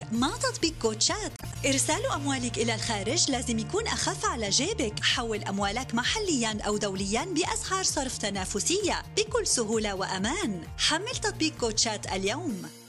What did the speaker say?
مع تطبيق كوتشات. إرسال أموالك إلى الخارج لازم يكون أخف على جيبك. حول أموالك محلياً أو دولياً بأسعار صرف تنافسية بكل سهولة وأمان. حمل تطبيق كوتشات اليوم.